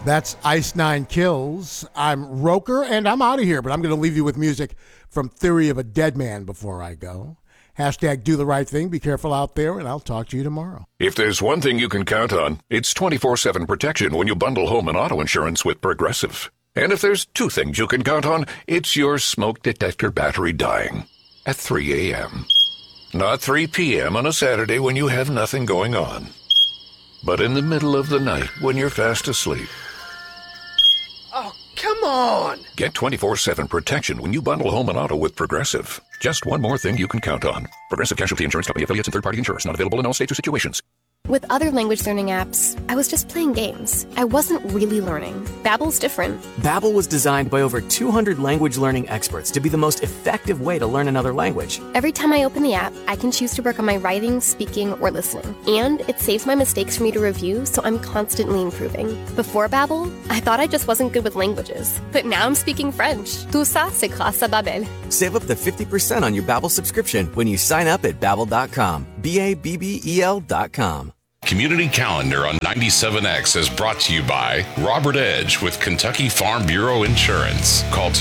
That's Ice Nine Kills. I'm Roker, and I'm out of here, but I'm going to leave you with music from Theory of a Dead Man before I go. Hashtag do the right thing. Be careful out there, and I'll talk to you tomorrow. If there's one thing you can count on, it's 24/7 protection when you bundle home and auto insurance with Progressive. And if there's two things you can count on, it's your smoke detector battery dying at 3 a.m. Not 3 p.m. on a Saturday when you have nothing going on, but in the middle of the night when you're fast asleep. Oh, come on! Get 24/7 protection when you bundle home and auto with Progressive. Just one more thing you can count on. Progressive Casualty Insurance Company, affiliates, and third-party insurers. Not available in all states or situations. With other language learning apps, I was just playing games. I wasn't really learning. Babbel's different. Babbel was designed by over 200 language learning experts to be the most effective way to learn another language. Every time I open the app, I can choose to work on my writing, speaking, or listening. And it saves my mistakes for me to review, so I'm constantly improving. Before Babbel, I thought I just wasn't good with languages. But now I'm speaking French. Tout ça, c'est grâce à Babbel. Save up to 50% on your Babbel subscription when you sign up at Babbel.com. Babbel.com. Community Calendar on 97X is brought to you by Robert Edge with Kentucky Farm Bureau Insurance. Call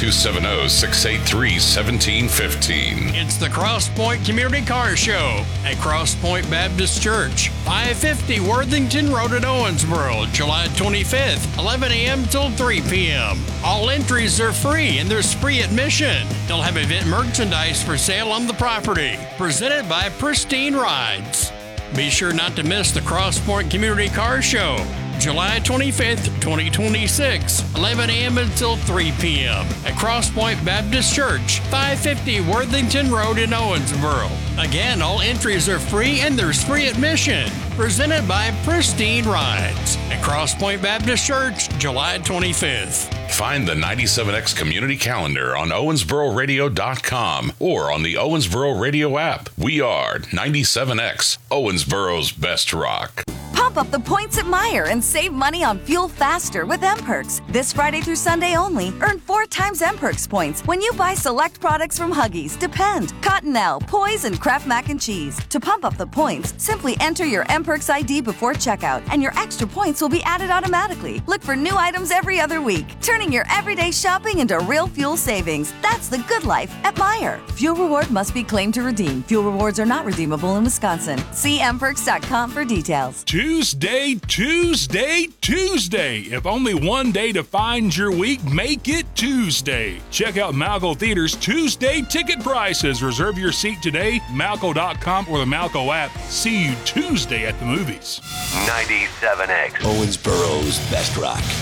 270-683-1715. It's the Cross Point Community Car Show at Cross Point Baptist Church, 550 Worthington Road at Owensboro, July 25th, 11 a.m. till 3 p.m. All entries are free and there's free admission. They'll have event merchandise for sale on the property. Presented by Pristine Rides. Be sure not to miss the Cross Point Community Car Show, July 25th, 2026, 11 a.m. until 3 p.m. at Cross Point Baptist Church, 550 Worthington Road in Owensboro. Again, all entries are free and there's free admission. Presented by Pristine Rides at Cross Point Baptist Church, July 25th. Find the 97X Community Calendar on OwensboroRadio.com or on the Owensboro Radio app. We are 97X, Owensboro's best rock. Pump up the points at Meijer and save money on fuel faster with M-Perks. This Friday through Sunday only, earn 4 times M-Perks points when you buy select products from Huggies, Depend, Cottonelle, Poise, and Kraft Mac and Cheese. To pump up the points, simply enter your M-Perks ID before checkout, and your extra points will be added automatically. Look for new items every other week, turning your everyday shopping into real fuel savings. That's the good life at Meijer. Fuel reward must be claimed to redeem. Fuel rewards are not redeemable in Wisconsin. See mperks.com for details. Tuesday. If only one day defines your week, make it Tuesday. Check out Malco Theater's Tuesday ticket prices. Reserve your seat today, Malco.com or the Malco app. See you Tuesday at the movies. 97X, Owensboro's best rock.